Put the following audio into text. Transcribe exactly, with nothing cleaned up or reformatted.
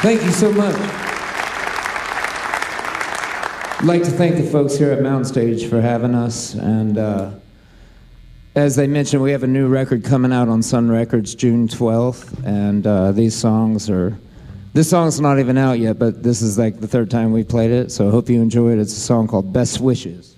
Thank you so much. I'd like to thank the folks here at Mountain Stage for having us. And uh, as they mentioned, we have a new record coming out on Sun Records June twelfth. And uh, these songs are, this song's not even out yet, but this is like the third time we played it. So I hope you enjoy it. It's a song called Best Wishes.